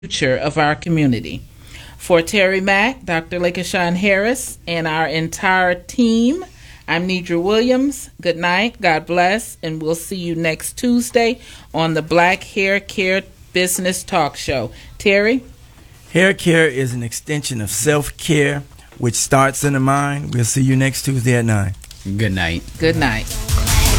future of our community. For Terry Mack, Dr. Lakeshawn Harris, and our entire team, I'm Nidra Williams. Good night, God bless, and we'll see you next Tuesday on the Black Hair Care Business Talk Show. Terry? Hair care is an extension of self-care, which starts in the mind. We'll see you next Tuesday at 9. Good night. Good night.